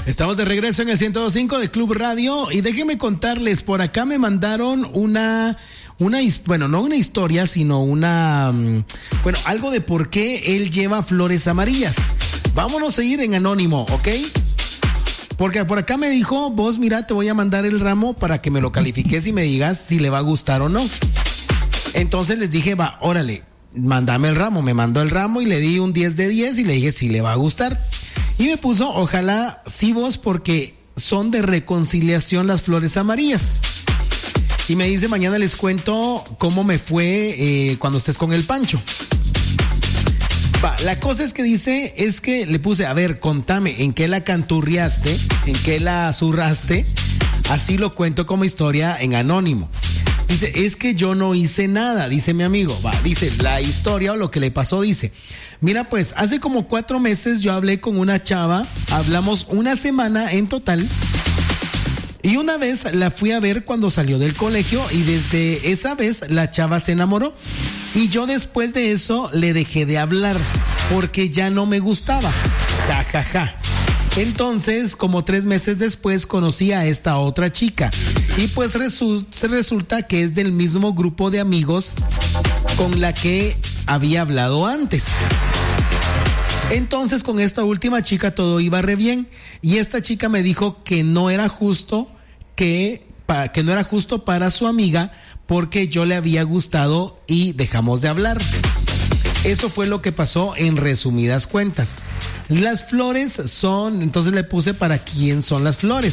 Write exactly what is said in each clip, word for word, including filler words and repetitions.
Estamos de regreso en el ciento dos punto cinco de Club Radio y déjenme contarles, por acá me mandaron una, una, bueno, no una historia, sino una, bueno, algo de por qué él lleva flores amarillas. Vámonos a ir en anónimo, ¿ok? Porque por acá me dijo, vos mira, te voy a mandar el ramo para que me lo califiques y me digas si le va a gustar o no. Entonces les dije, va, órale, mándame el ramo. Me mandó el ramo y le di un diez de diez y le dije si le va a gustar. Y me puso, ojalá sí vos, porque son de reconciliación las flores amarillas. Y me dice, mañana les cuento cómo me fue eh, cuando estés con el Pancho. Va, la cosa es que dice, es que le puse, a ver, contame, ¿en qué la canturriaste? ¿En qué la zurraste? Así lo cuento como historia en anónimo. Dice, es que yo no hice nada, dice mi amigo. Va, dice, la historia o lo que le pasó, dice, mira pues, hace como cuatro meses yo hablé con una chava, hablamos una semana en total, y una vez la fui a ver cuando salió del colegio, y desde esa vez la chava se enamoró, y yo después de eso le dejé de hablar, porque ya no me gustaba, ja, ja, ja. Entonces, como tres meses después, conocí a esta otra chica. Y pues resu- resulta que es del mismo grupo de amigos con la que había hablado antes. Entonces, con esta última chica todo iba re bien. Y esta chica me dijo que no era justo, que, pa, que no era justo para su amiga, porque yo le había gustado y dejamos de hablar. Eso fue lo que pasó en resumidas cuentas. Las flores son, entonces le puse para quién son las flores.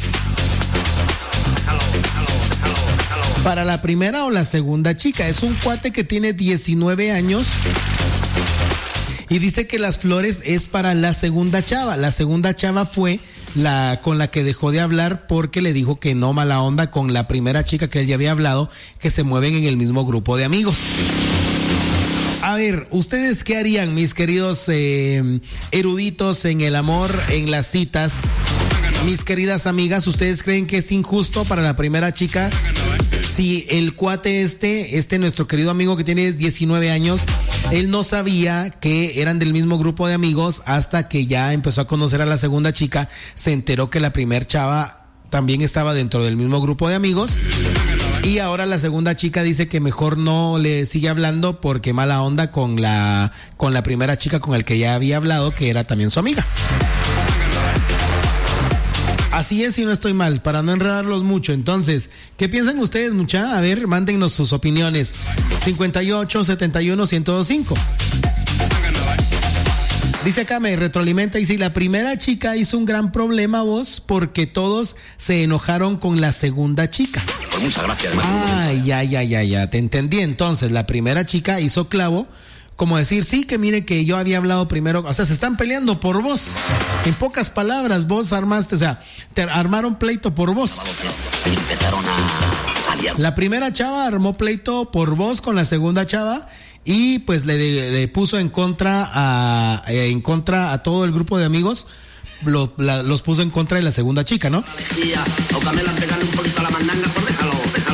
Para la primera o la segunda chica. Es un cuate que tiene diecinueve años y dice que las flores es para la segunda chava. La segunda chava fue la con la que dejó de hablar porque le dijo que no, mala onda con la primera chica que él ya había hablado, que se mueven en el mismo grupo de amigos. A ver, ¿ustedes qué harían, mis queridos eh, eruditos en el amor, en las citas? Mis queridas amigas, ¿ustedes creen que es injusto para la primera chica si el cuate este, este nuestro querido amigo que tiene diecinueve años, él no sabía que eran del mismo grupo de amigos hasta que ya empezó a conocer a la segunda chica, se enteró que la primer chava también estaba dentro del mismo grupo de amigos? Y ahora la segunda chica dice que mejor no le sigue hablando porque mala onda con la, con la primera chica con el que ya había hablado, que era también su amiga. Así es, y no estoy mal, para no enredarlos mucho. Entonces, ¿qué piensan ustedes, mucha? A ver, mándennos sus opiniones. cincuenta y ocho, setenta y uno, ciento veinticinco. Dice acá, me retroalimenta, dice, la primera chica hizo un gran problema, vos, porque todos se enojaron con la segunda chica. Por muchas gracias, además. Ah, ya, ya, ya, ya, te entendí. Entonces, la primera chica hizo clavo, como decir, sí, que mire que yo había hablado primero, o sea, se están peleando por vos. En pocas palabras, vos armaste, o sea, te armaron pleito por vos. Y empezaron a, a liar. La primera chava armó pleito por vos con la segunda chava y pues le, le puso en contra a, en contra a todo el grupo de amigos. Lo, la, los puso en contra de la segunda chica, ¿no? Sí, a Camela, pegarle un poquito a la mandanga, pues déjalo, déjalo.